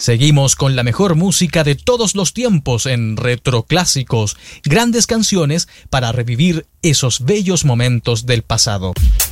Seguimos con la mejor música de todos los tiempos en Retroclásicos, grandes canciones para revivir esos bellos momentos del pasado.